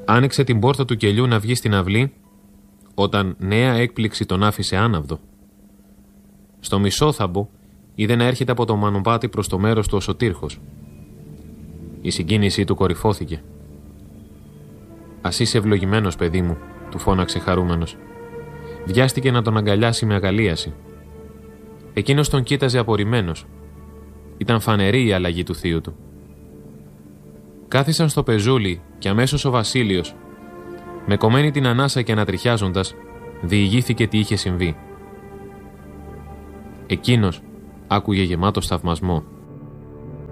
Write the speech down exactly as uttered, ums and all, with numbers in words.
Άνοιξε την πόρτα του κελιού να βγει στην αυλή, όταν νέα έκπληξη τον άφησε άναυδο. Στο μισόθαμπο είδε να έρχεται από το μονοπάτι προς το μέρος του ο Σωτήρχος. Η συγκίνησή του κορυφώθηκε. «Ας είσαι ευλογημένος, παιδί μου», του φώναξε χαρούμενος. Βιάστηκε να τον αγκαλιάσει με αγαλίαση. Εκείνος τον κοίταζε απορριμμένος. Ήταν φανερή η αλλαγή του θείου του. Κάθισαν στο πεζούλι και αμέσως ο Βασίλειος, με κομμένη την ανάσα και ανατριχιάζοντας, διηγήθηκε τι είχε συμβεί. Εκείνος άκουγε γεμάτος θαυμασμό.